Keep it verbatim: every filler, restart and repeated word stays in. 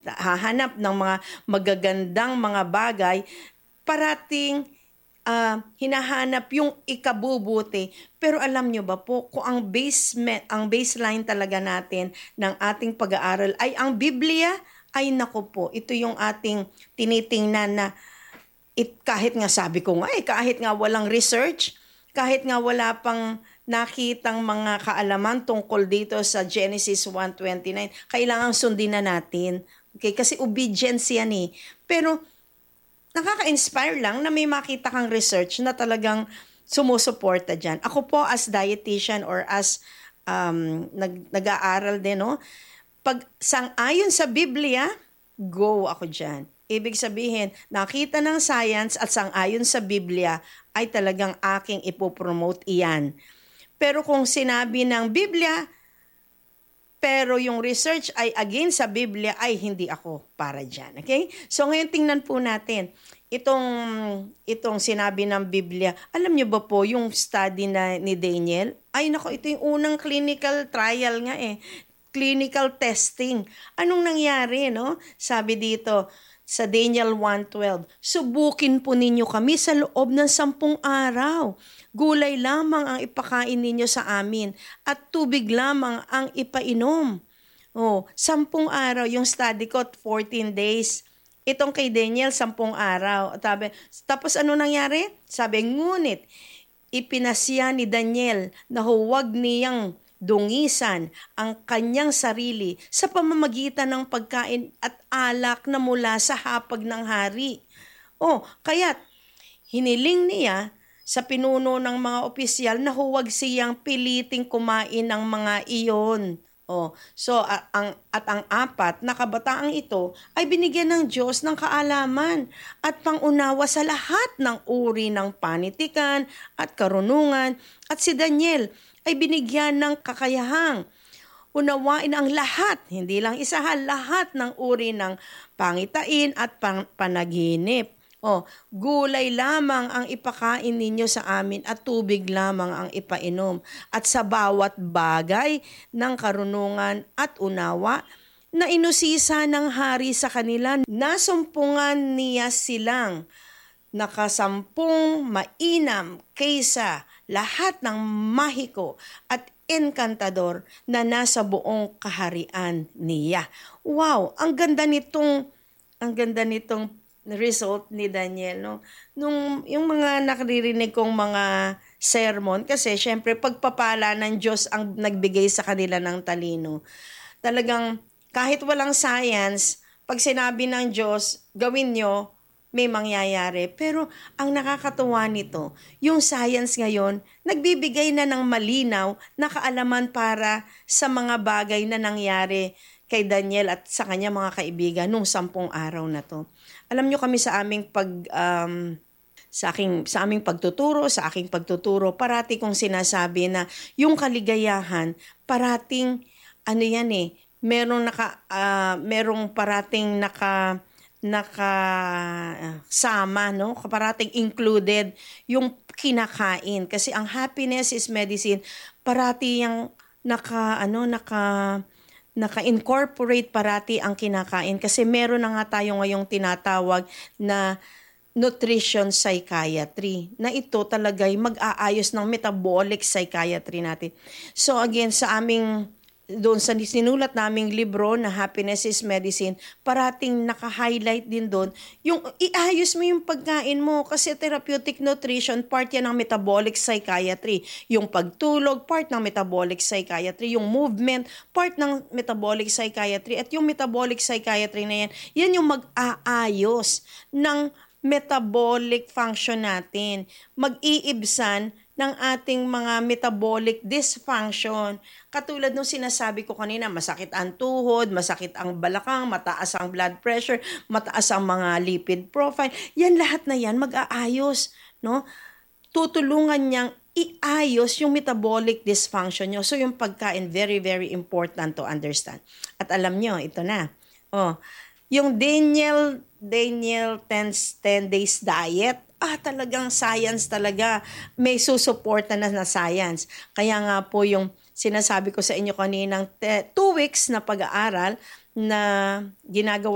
hahanap ng mga magagandang mga bagay, parating uh, hinahanap yung ikabubuti. Pero alam nyo ba po, kung ang basement, ang baseline talaga natin ng ating pag-aaral ay ang Biblia, ay nako po, ito yung ating tinitingnan na it, kahit nga sabi ko nga, eh, kahit nga walang research, kahit nga wala pang nakitang mga kaalaman tungkol dito sa Genesis one twenty-nine, kailangan sundin na natin. Okay? Kasi obedience yan eh. Pero nakaka-inspire lang na may makita kang research na talagang sumusuporta dyan. Ako po as dietitian or as um, nag, nag-aaral din, no? Pag sang-ayon sa Biblia, go ako dyan. Ibig sabihin, nakita ng science at sang-ayon sa Biblia ay talagang aking ipopromote iyan. Pero kung sinabi ng Biblia, pero yung research ay against sa Biblia, ay hindi ako para dyan. Okay? So ngayon tingnan po natin, itong, itong sinabi ng Biblia, alam niyo ba po yung study na ni Daniel? Ay nako, ito yung unang clinical trial nga eh. Clinical testing. Anong nangyari, no? Sabi dito sa Daniel one twelve, subukin po ninyo kami sa loob ng sampung araw. Gulay lamang ang ipakain ninyo sa amin at tubig lamang ang ipainom. Oh, sampung araw. Yung study ko, fourteen days. Itong kay Daniel, sampung araw. Sabi, tapos ano nangyari? Sabi, ngunit ipinasya ni Daniel na huwag niyang dungisan ang kanyang sarili sa pamamagitan ng pagkain at alak na mula sa hapag ng hari. Oh, kaya't hiniling niya sa pinuno ng mga opisyal na huwag siyang piliting kumain ng mga iyon. Oh, so at ang at ang apat na kabataang ito ay binigyan ng Diyos ng kaalaman at pangunawa sa lahat ng uri ng panitikan at karunungan, at si Daniel ay binigyan ng kakayahang unawain ang lahat, hindi lang isahan, lahat ng uri ng pangitain at pan- panaginip. O, gulay lamang ang ipakain ninyo sa amin at tubig lamang ang ipainom. At sa bawat bagay ng karunungan at unawa na inusisa ng hari sa kanila, nasumpungan niya silang nakasampung mainam kaysa lahat ng mahiko at enkantador na nasa buong kaharian niya. Wow, ang ganda nitong ang ganda nitong result ni Daniel, no? Nung yung mga nakaririnig kong mga sermon, kasi syempre pagpapala ng Diyos ang nagbigay sa kanila ng talino. Talagang kahit walang science, pag sinabi ng Diyos, gawin nyo, may mangyayari. Pero ang nakakatuwa nito, yung science ngayon, nagbibigay na ng malinaw na kaalaman para sa mga bagay na nangyari kay Daniel at sa kanya mga kaibigan nung sampung araw na to. Alam nyo kami sa aming pag um, sa aking sa aming pagtuturo, sa aking pagtuturo, parati kong sinasabi na yung kaligayahan, parating ano yan eh, merong naka uh, merong parating naka naka uh, sama, no? Parating included yung kinakain, kasi ang happiness is medicine, parati yung naka ano naka naka-incorporate parati ang kinakain, kasi meron na nga tayo ngayong tinatawag na nutrition psychiatry, na ito talaga'y mag-aayos ng metabolic psychiatry natin. So again, sa aming doon sa sinulat naming libro na Happiness is Medicine, parating naka-highlight din doon yung iayos mo yung pagkain mo, kasi therapeutic nutrition, part yan ng metabolic psychiatry. Yung pagtulog, part ng metabolic psychiatry. Yung movement, part ng metabolic psychiatry. At yung metabolic psychiatry na yan, yan yung mag-aayos ng metabolic function natin. Mag-iibsan ng ating mga metabolic dysfunction. Katulad nung sinasabi ko kanina, masakit ang tuhod, masakit ang balakang, mataas ang blood pressure, mataas ang mga lipid profile. Yan lahat na yan mag-aayos, no? Tutulungan niyang iayos yung metabolic dysfunction nyo. So yung pagkain, very, very important to understand. At alam nyo, ito na. Oh, yung Daniel, Daniel ten days diet, ah, talagang science talaga. May susuporta na na science. Kaya nga po yung sinasabi ko sa inyo kaninang two weeks na pag-aaral na ginagawa